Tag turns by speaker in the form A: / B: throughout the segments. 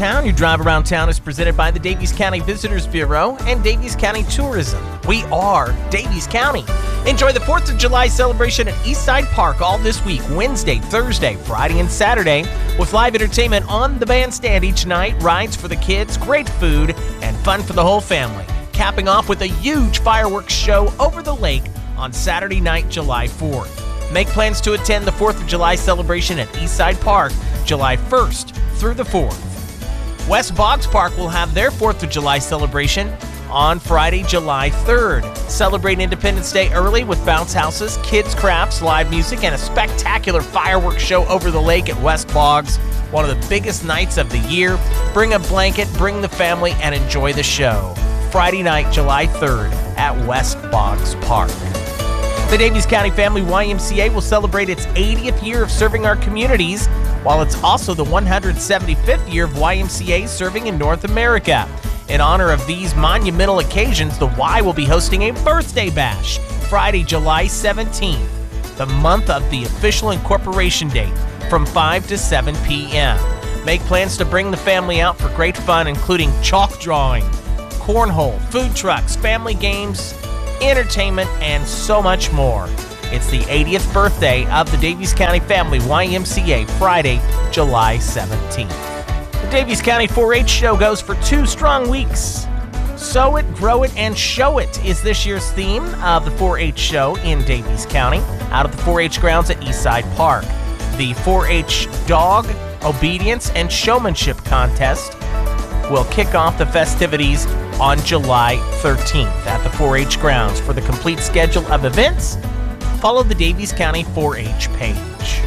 A: Town. Your drive around town is presented by the Daviess County Visitors Bureau and Daviess County Tourism. We are Daviess County. Enjoy the 4th of July celebration at Eastside Park all this week, Wednesday, Thursday, Friday, and Saturday, with live entertainment on the bandstand each night, rides for the kids, great food, and fun for the whole family. Capping off with a huge fireworks show over the lake on Saturday night, July 4th. Make plans to attend the 4th of July celebration at Eastside Park, July 1st through the 4th. West Boggs Park will have their 4th of July celebration on Friday, July 3rd. Celebrate Independence Day early with bounce houses, kids' crafts, live music, and a spectacular fireworks show over the lake at West Boggs, one of the biggest nights of the year. Bring a blanket, bring the family, and enjoy the show. Friday night, July 3rd at West Boggs Park. The Daviess County Family YMCA will celebrate its 80th year of serving our communities, while it's also the 175th year of YMCA serving in North America. In honor of these monumental occasions, the Y will be hosting a birthday bash Friday, July 17th, the month of the official incorporation date, from 5 to 7 p.m. Make plans to bring the family out for great fun, including chalk drawing, cornhole, food trucks, family games, entertainment, and so much more. It's the 80th birthday of the Daviess County Family YMCA, Friday, July 17th. The Daviess County 4-H show goes for 2 strong weeks. Sow it, grow it, and show it is this year's theme of the 4-H show in Daviess County, out of the 4-H grounds at Eastside Park. The 4-H Dog Obedience and Showmanship Contest will kick off the festivities on July 13th at the 4-H grounds. For the complete schedule of events, follow the Daviess County 4-H page.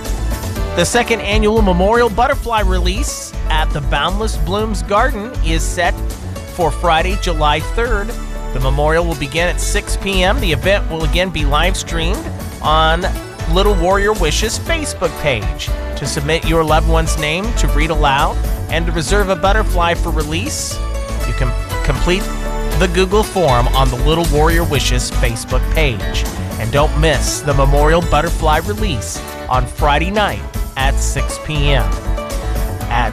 A: The second annual Memorial Butterfly Release at the Boundless Blooms Garden is set for Friday, July 3rd. The memorial will begin at 6 p.m. The event will again be live streamed on Little Warrior Wishes Facebook page. To submit your loved one's name to read aloud and to reserve a butterfly for release, you can complete the Google form on the Little Warrior Wishes Facebook page. And don't miss the Memorial Butterfly Release on Friday night at 6 p.m. at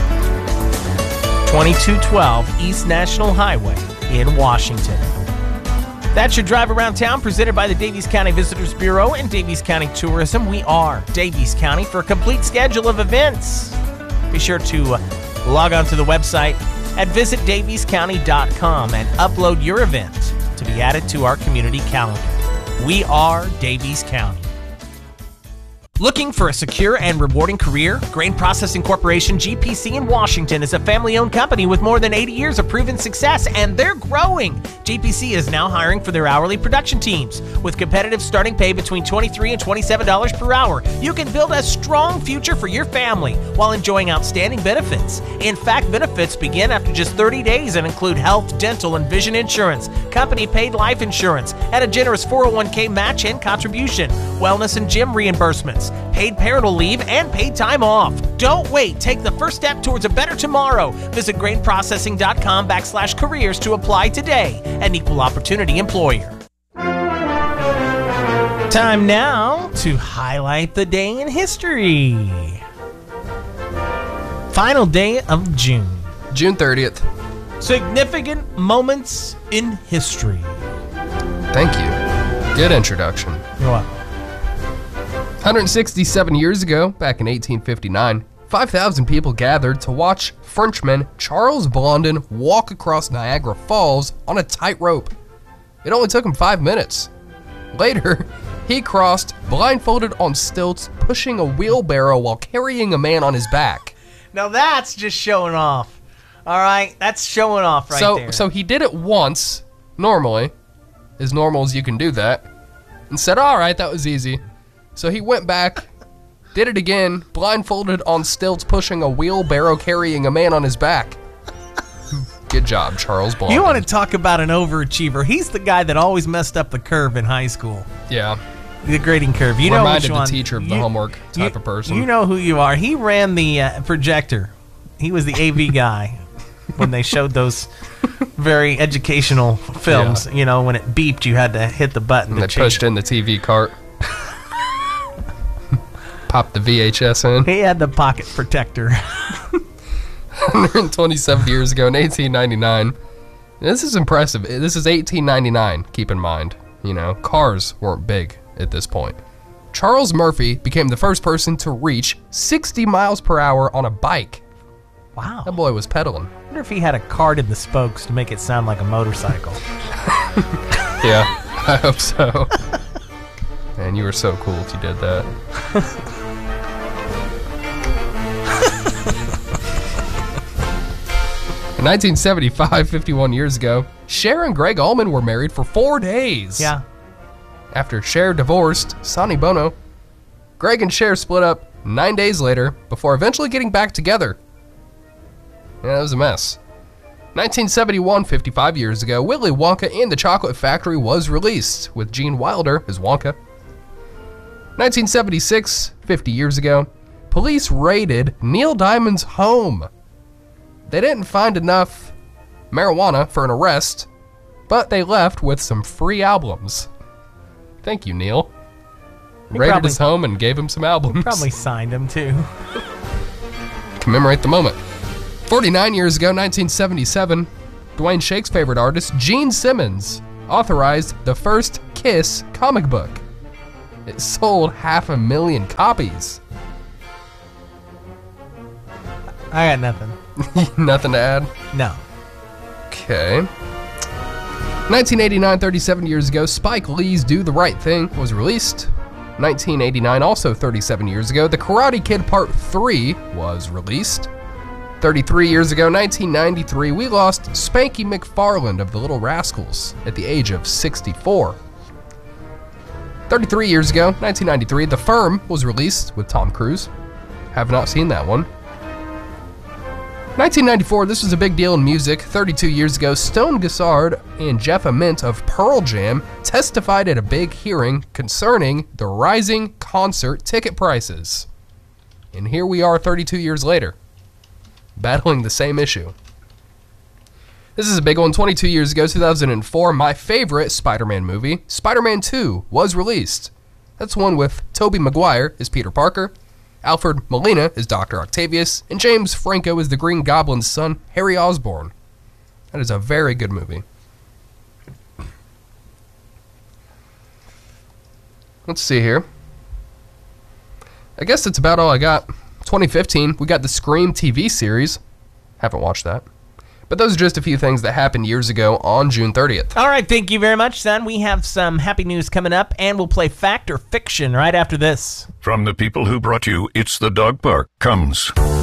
A: 2212 East National Highway in Washington. That's your drive around town, presented by the Daviess County Visitors Bureau and Daviess County Tourism. We are Daviess County. For a complete schedule of events, be sure to log on to the website at visitdaviesscounty.com and upload your event to be added to our community calendar. We are Daviess County. Looking for a secure and rewarding career? Grain Processing Corporation, GPC in Washington, is a family-owned company with more than 80 years of proven success, and they're growing. GPC is now hiring for their hourly production teams. With competitive starting pay between $23 and $27 per hour, you can build a strong future for your family while enjoying outstanding benefits. In fact, benefits begin after just 30 days and include health, dental, and vision insurance, company-paid life insurance, and a generous 401k match and contribution, wellness and gym reimbursements, paid parental leave, and paid time off. Don't wait. Take the first step towards a better tomorrow. Visit grainprocessing.com/careers to apply today. An equal opportunity employer. Time now to highlight the day in history. Final day of June.
B: June 30th.
A: Significant moments in history.
B: Thank you. Good introduction.
A: You're welcome.
B: 167 years ago, back in 1859, 5,000 people gathered to watch Frenchman Charles Blondin walk across Niagara Falls on a tightrope. It only took him 5 minutes. Later, he crossed blindfolded on stilts, pushing a wheelbarrow while carrying a man on his back.
A: Now that's just showing off. All right, that's showing off right there.
B: So he did it once, normally, as normal as you can do that, and said, all right, that was easy. So he went back, did it again, blindfolded on stilts, pushing a wheelbarrow, carrying a man on his back. Good job, Charles Blondin.
A: You want to talk about an overachiever? He's the guy that always messed up the curve in high school.
B: Yeah.
A: The grading curve. You
B: Reminded
A: know which one.
B: the teacher of the homework type of person.
A: You know who you are. He ran the projector. He was the AV guy when they showed those very educational films.
B: Yeah.
A: You know, when it beeped, you had to hit the button.
B: And they pushed in the TV cart. Popped the VHS in.
A: He had the pocket protector.
B: 127 years ago in 1899. This is impressive. This is 1899, keep in mind. You know, cars weren't big at this point. Charles Murphy became the first person to reach 60 miles per hour on a bike.
A: Wow.
B: That boy was pedaling.
A: I wonder if he had a card in the spokes to make it sound like a motorcycle.
B: Yeah, I hope so. Man, you were so cool if you did that. In 1975, 51 years ago, Cher and Greg Allman were married for 4 days.
A: Yeah.
B: After Cher divorced Sonny Bono, Greg and Cher split up 9 days later before eventually getting back together. Yeah, that was a mess. 1971, 55 years ago, Willy Wonka and the Chocolate Factory was released, with Gene Wilder as Wonka. 1976, 50 years ago, police raided Neil Diamond's home. They didn't find enough marijuana for an arrest, but they left with some free albums. Thank you, Neil. Raided his home and gave him some albums.
A: Probably signed him, too.
B: Commemorate the moment. 49 years ago, 1977, Dwayne Shake's favorite artist, Gene Simmons, authorized the first Kiss comic book. It sold 500,000 copies.
A: I got nothing.
B: Nothing to add?
A: No.
B: Okay. 1989, 37 years ago, Spike Lee's Do the Right Thing was released. 1989, also 37 years ago, The Karate Kid Part 3 was released. 33 years ago, 1993, we lost Spanky McFarland of the Little Rascals at the age of 64. 33 years ago, 1993, The Firm was released with Tom Cruise. Have not seen that one. 1994, this was a big deal in music. 32 years ago, Stone Gossard and Jeff Ament of Pearl Jam testified at a big hearing concerning the rising concert ticket prices. And here we are 32 years later, battling the same issue. This is a big one. 22 years ago, 2004, my favorite Spider-Man movie, Spider-Man 2, was released. That's one with Tobey Maguire as Peter Parker, Alfred Molina as Dr. Octavius, and James Franco as the Green Goblin's son, Harry Osborn. That is a very good movie. Let's see here. I guess that's about all I got. 2015, we got the Scream TV series. Haven't watched that. But those are just a few things that happened years ago on June 30th.
A: All right, thank you very much, son. We have some happy news coming up, and we'll play Fact or Fiction right after this.
C: From the people who brought you It's the Dog Park comes...